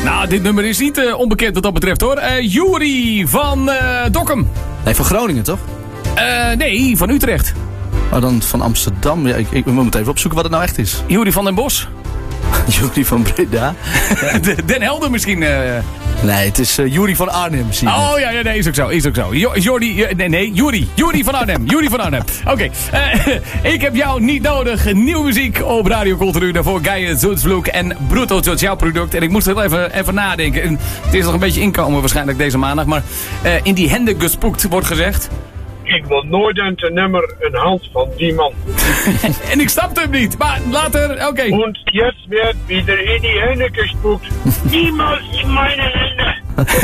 Nou, dit nummer is niet onbekend wat dat betreft hoor. Juri van Dokkum. Nee, van Groningen toch? Nee, van Utrecht. Oh, dan van Amsterdam. Ja, ik moet even opzoeken wat het nou echt is. Juri van den Bosch. Juri van Breda. Den Helder misschien. Nee, het is Juri van Arnhem. Zie je. Oh ja, nee, is ook zo. Juri van Arnhem. Juri van Arnhem. Oké, ik heb jou niet nodig. Nieuwe muziek op Radio Cultuur. Daarvoor Geije Zoetsvloek en Bruto Sociaal Product. En ik moest er even nadenken. En het is nog een beetje inkomen waarschijnlijk deze maandag. Maar in die hende gespoekt wordt gezegd. Ik wil nooit een nummer een hand van die man. En ik snapte hem niet. Maar later, oké. Und jetzt wird wieder in die Hände gespuckt. Niemals in meine Hände.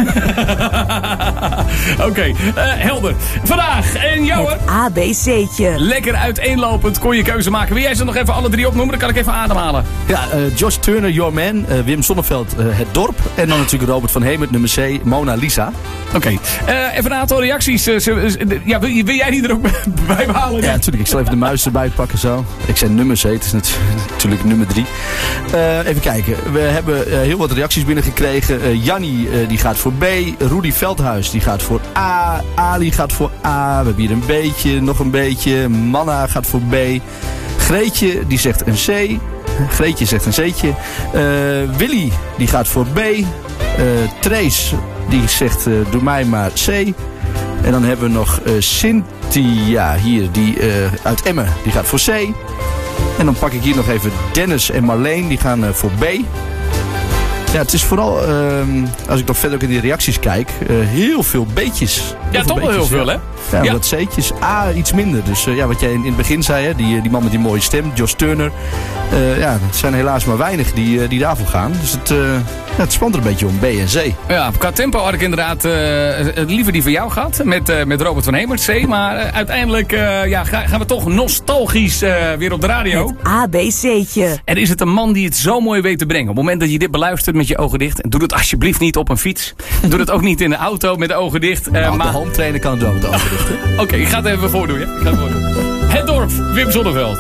Oké, helder. Vandaag en jou Het ABC'tje. lekker uiteenlopend kon je keuze maken. Wil jij ze nog even alle drie opnoemen? Dan kan ik even ademhalen. Ja, Josh Turner, Your Man. Wim Sonneveld, Het Dorp. En dan natuurlijk Robert van Hemert, nummer C, Mona Lisa. Oké, even een aantal reacties. Ja, wil jij die er ook bij behalen? Ja, natuurlijk. Ik zal even de muis erbij pakken zo. Ik zei nummer C, het is natuurlijk nummer 3. Even kijken. We hebben heel wat reacties binnengekregen. Jannie, die gaat voor B. Rudy Veldhuis, die gaat voor A. Ali gaat voor A. We hebben hier een beetje, nog een beetje. Manna gaat voor B. Greetje, die zegt een C. Greetje zegt een C'tje. Willy, die gaat voor B. Trace, die zegt doe mij maar C. En dan hebben we nog Cynthia hier, die uit Emmen, die gaat voor C. En dan pak ik hier nog even Dennis en Marleen, die gaan voor B. Ja, het is vooral, als ik nog verder ook in die reacties kijk, heel veel B'tjes. Ja, toch wel heel veel, hè? Ja, Ja. wat C'tjes. A, iets minder. Dus ja, wat jij in het begin zei, hè, die man met die mooie stem, Josh Turner. Ja, het zijn helaas maar weinig die daarvoor gaan. Dus het spant er een beetje om B en C. Ja, qua tempo had ik inderdaad liever die van jou gehad. Met Robert van Hemert, C. Maar uiteindelijk gaan we toch nostalgisch weer op de radio. Het ABC'tje. En is het een man die het zo mooi weet te brengen. Op het moment dat je dit beluistert met je ogen dicht. En doe het alsjeblieft niet op een fiets. Doe het ook niet in de auto met de ogen dicht. Nou, de home trainer kan het ook met de ogen dicht, hè? Oké, ik ga het even voordoen. Ja? Het Dorp, Wim Sonneveld.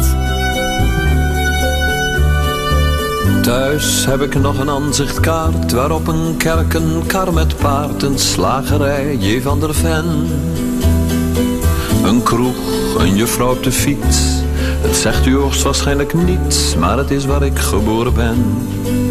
Thuis heb ik nog een aanzichtkaart waarop een kerk, een kar met paard, een slagerij, J. van der Ven. Een kroeg, een juffrouw op de fiets. Het zegt u hoogstwaarschijnlijk niets, maar het is waar ik geboren ben.